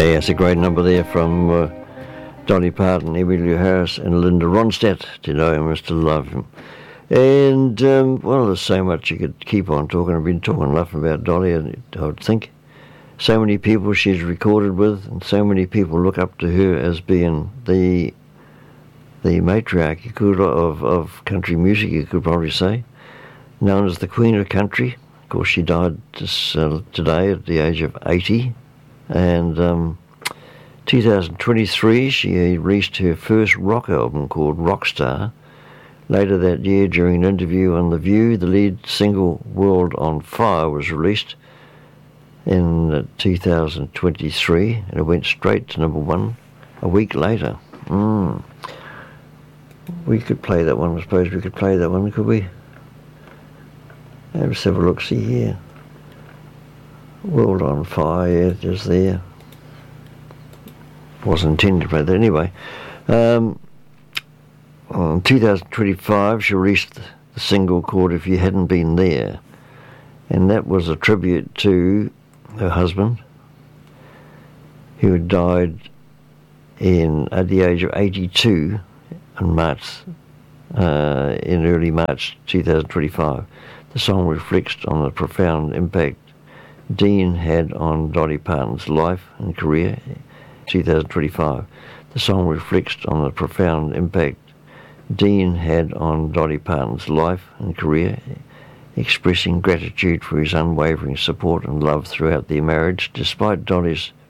Yeah, it's a great number there from Dolly Parton, Emmylou Harris and Linda Ronstadt. To know him is to love him. And, well, there's so much you could keep on talking. I've been talking enough about Dolly, I would think. So many people she's recorded with, and so many people look up to her as being the matriarch of country music, you could probably say. Known as the Queen of Country. Of course, she died today at the age of 80. And 2023, she released her first rock album called Rockstar. Later that year, during an interview on The View, the lead single World on Fire was released in 2023, and it went straight to number one a week later. We could play that one, I suppose we could play that one, could we? Let's have a look, see here. World on Fire, yeah, just there. Wasn't intended to play that anyway. In 2025, she released the single called If You Hadn't Been There, and that was a tribute to her husband, who had died at the age of 82 in early March 2025. The song reflects on the profound impact Dean had on Dolly Parton's life and career. 2025. The song reflects on the profound impact Dean had on Dolly Parton's life and career, expressing gratitude for his unwavering support and love throughout their marriage. Despite Dolly's